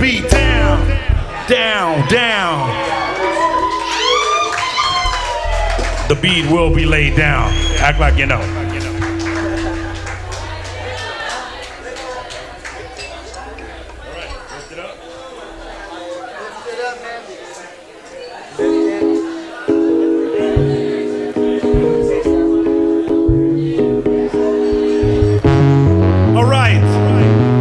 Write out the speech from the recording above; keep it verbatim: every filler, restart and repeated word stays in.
beat down, down, down. The beat will be laid down. Act like you know. All right, lift it up.